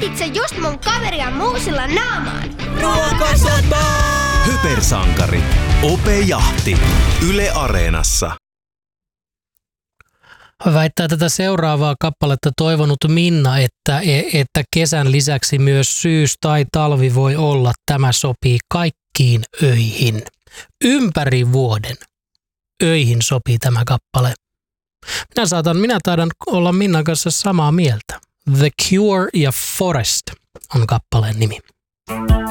Heitit sä just mun kaveria muusilla naamaan? Ruokasota! Hypersankari. Ope Jahti. Yle Areenassa. Väittää tätä seuraavaa kappaletta toivonut Minna, että kesän lisäksi myös syys tai talvi voi olla. Tämä sopii kaikkiin öihin. Ympäri vuoden öihin sopii tämä kappale. Minä taidan olla Minnan kanssa samaa mieltä. The Cure ja Forest on kappaleen nimi.